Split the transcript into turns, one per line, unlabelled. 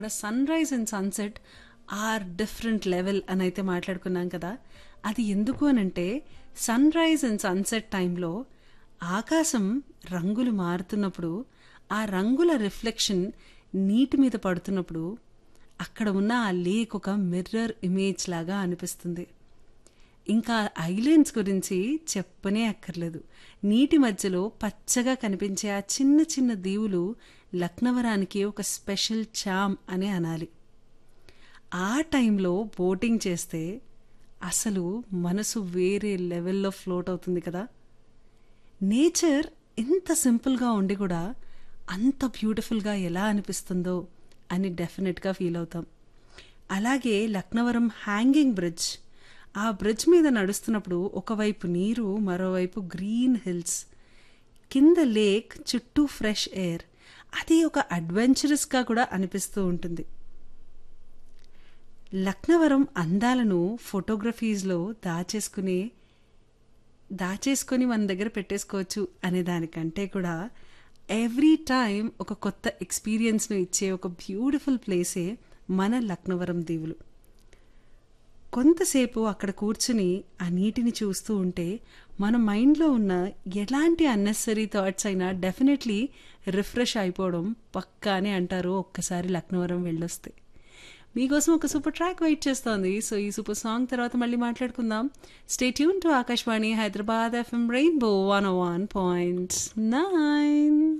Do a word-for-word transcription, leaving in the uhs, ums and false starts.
Sun rise and sunset are different level అని అయితే మాట్లాడుకున్నాం కదా. అది ఎందుకు అనంటే సన్ రైజ్ అండ్ సన్సెట్ టైంలో ఆకాశం రంగులు మారుతున్నప్పుడు ఆ రంగుల రిఫ్లెక్షన్ నీటి మీద పడుతున్నప్పుడు అక్కడ ఉన్న ఆ లేక్ ఒక మిర్రర్ ఇమేజ్ లాగా అనిపిస్తుంది. ఇంకా ఐలాండ్స్ గురించి చెప్పనే అక్కర్లేదు. నీటి మధ్యలో పచ్చగా కనిపించే ఆ చిన్న చిన్న దీవులు లక్నవరానికి ఒక స్పెషల్ చామ్ అని అనాలి. ఆ టైంలో బోటింగ్ చేస్తే అసలు మనసు వేరే లెవెల్లో ఫ్లోట్ అవుతుంది కదా. నేచర్ ఇంత సింపుల్గా ఉండి కూడా అంత బ్యూటిఫుల్గా ఎలా అనిపిస్తుందో అని డెఫినెట్గా ఫీల్ అవుతాం. అలాగే లక్నవరం హ్యాంగింగ్ బ్రిడ్జ్, ఆ బ్రిడ్జ్ మీద నడుస్తున్నప్పుడు ఒకవైపు నీరు, మరోవైపు గ్రీన్ హిల్స్, కింద లేక్, చుట్టూ ఫ్రెష్ ఎయిర్, అది ఒక అడ్వెంచరస్గా కూడా అనిపిస్తూ ఉంటుంది. లక్నవరం అందాలను ఫోటోగ్రఫీస్లో దాచేసుకునే దాచేసుకొని మన దగ్గర పెట్టేసుకోవచ్చు అనే దానికంటే కూడా ఎవ్రీ టైం ఒక కొత్త ఎక్స్పీరియన్స్ను ఇచ్చే ఒక బ్యూటిఫుల్ ప్లేసే మన లక్నవరం దీవులు. కొంతసేపు అక్కడ కూర్చుని ఆ నీటిని చూస్తూ ఉంటే మన మైండ్లో ఉన్న ఎలాంటి అన్నెసరీ థాట్స్ అయినా డెఫినెట్లీ రిఫ్రెష్ అయిపోవడం పక్కా అని అంటారు ఒక్కసారి లక్నవరం వెళ్ళొస్తే. మీకోసం ఒక సూపర్ ట్రాక్ వెయిట్ చేస్తోంది. సో ఈ సూపర్ సాంగ్ తర్వాత మళ్ళీ మాట్లాడుకుందాం. Stay tune to Akashvani Hyderabad FM rainbow one oh one point nine.